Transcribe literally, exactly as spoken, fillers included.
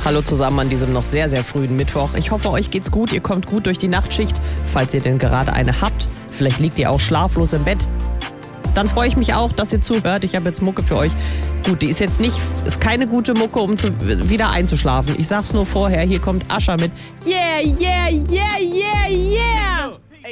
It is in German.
Hallo zusammen an diesem noch sehr, sehr frühen Mittwoch. Ich hoffe, euch geht's gut, ihr kommt gut durch die Nachtschicht, falls ihr denn gerade eine habt. Vielleicht liegt ihr auch schlaflos im Bett. Dann freue ich mich auch, dass ihr zuhört. Ich habe jetzt Mucke für euch. Gut, die ist jetzt nicht, ist keine gute Mucke, um zu, wieder einzuschlafen. Ich sag's nur vorher, hier kommt Usher mit Yeah, yeah, yeah, yeah, yeah.